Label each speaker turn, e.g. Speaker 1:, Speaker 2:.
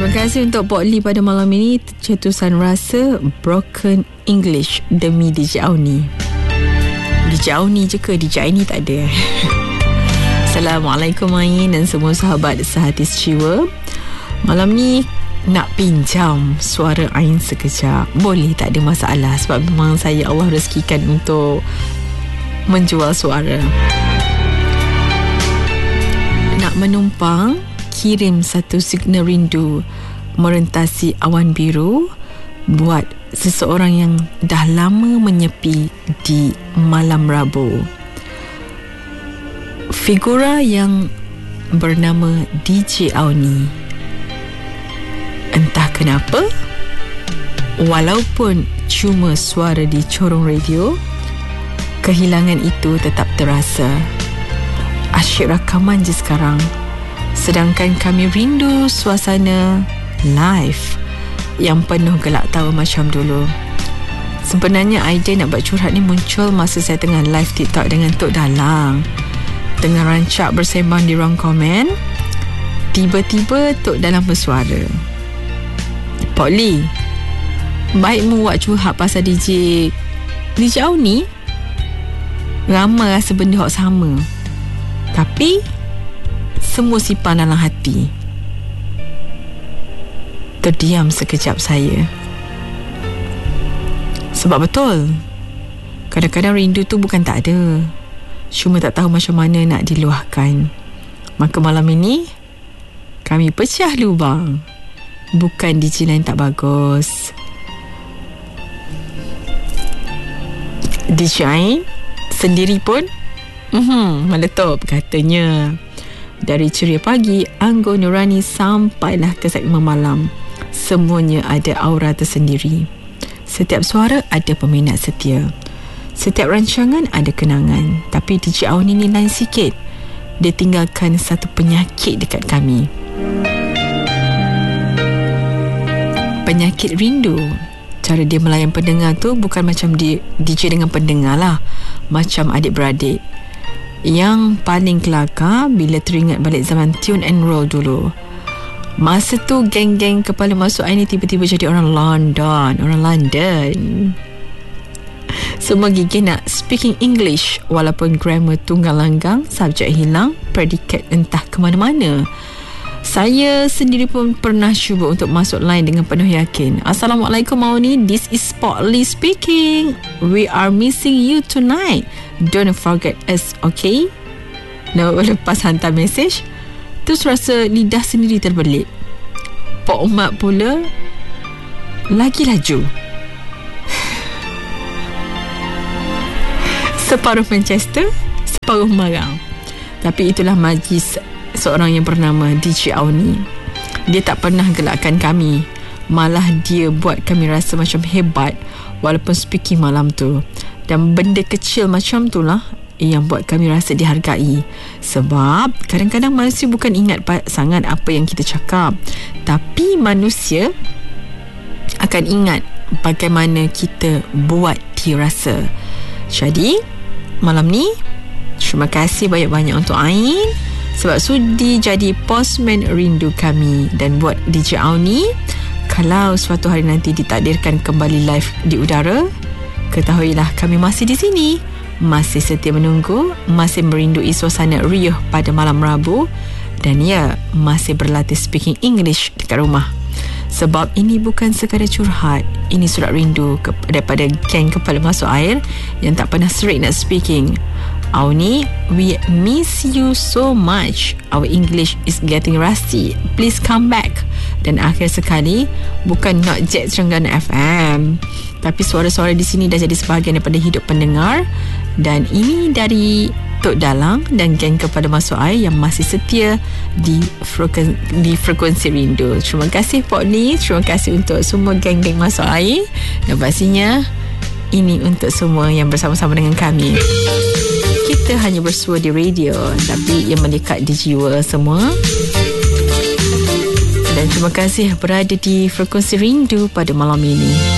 Speaker 1: Terima kasih untuk Pok Lee pada malam ini. Cetusan rasa Broken English demi DJ Auni. DJ Auni je ke? DJ Aini tak ada. Assalamualaikum Ain dan semua sahabat sehati sejiwa. Malam ni nak pinjam suara Ain sekejap. Boleh, tak ada masalah. Sebab memang saya Allah rezekikan untuk menjual suara. Nak menumpang, kirim satu signal rindu merentasi awan biru buat seseorang yang dah lama menyepi di malam Rabu. Figura yang bernama DJ Auni. Entah kenapa, walaupun cuma suara di corong radio, kehilangan itu tetap terasa. Asyik rakaman je sekarang. Sedangkan kami rindu suasana live yang penuh gelak tawa macam dulu. Sebenarnya idea nak buat curhat ni muncul masa saya tengah live TikTok dengan Tok Dalang. Tengah rancak bersembang di ruang komen, tiba-tiba Tok Dalang bersuara. Pok Lee, baikmu buat curhat pasal DJ Auni. Ramai rasa benda hak sama, tapi semua simpan dalam hati. Terdiam sekejap saya. Sebab betul, kadang-kadang rindu tu bukan tak ada, cuma tak tahu macam mana nak diluahkan. Maka malam ini kami pecah lubang. Bukan DJ lain tak bagus, DJ Ain sendiri pun meletup katanya. Dari ceria pagi, Anggun Nurani sampailah ke segmen malam, semuanya ada aura tersendiri. Setiap suara ada peminat setia, setiap rancangan ada kenangan. Tapi DJ Auni ni lain sikit. Dia tinggalkan satu penyakit dekat kami, penyakit rindu. Cara dia melayan pendengar tu bukan macam DJ dengan pendengar lah, macam adik-beradik. Yang paling kelakar bila teringat balik zaman tune and roll dulu. Masa tu geng-geng kepala masuk air ni tiba-tiba jadi orang London. Semua gigih nak speaking English, walaupun grammar tunggal langgang, subjek hilang, predikat entah ke mana-mana. Saya sendiri pun pernah cuba untuk masuk line dengan penuh yakin. Assalamualaikum Auni, this is Pok Lee speaking. We are missing you tonight. Don't forget us, okay? Lepas hantar mesej, terus rasa lidah sendiri terbelit. Pok Umat pula lagi laju. Separuh Manchester, separuh Marang. Tapi itulah majlis seorang yang bernama DJ Auni. Dia tak pernah gelakkan kami, malah dia buat kami rasa macam hebat walaupun speaking malam tu. Dan benda kecil macam tu lah yang buat kami rasa dihargai. Sebab kadang-kadang manusia bukan ingat sangat apa yang kita cakap, tapi manusia akan ingat bagaimana kita buat dia rasa. Jadi malam ni terima kasih banyak-banyak untuk Ain sebab sudi jadi postman rindu kami. Dan buat DJ Auni, kalau suatu hari nanti ditakdirkan kembali live di udara, ketahuilah kami masih di sini, masih setia menunggu, masih merindui suasana riuh pada malam Rabu, dan ya, masih berlatih speaking English dekat rumah. Sebab ini bukan sekadar curhat, ini surat rindu daripada geng kepala masuk air yang tak pernah serik nak speaking. Auni, we miss you so much. Our English is getting rusty. Please come back. Dan akhir sekali, bukan Not Jet Terengganu FM, tapi suara-suara di sini dah jadi sebahagian daripada hidup pendengar. Dan ini dari Tok Dalang dan geng kepada masuk air yang masih setia di frekuensi rindu. Terima kasih Pok Lee, terima kasih untuk semua geng-geng masuk air. Dan pastinya ini untuk semua yang bersama-sama dengan kami. Kita hanya bersua di radio, tapi ia melekat di jiwa semua. Dan terima kasih berada di frekuensi rindu pada malam ini.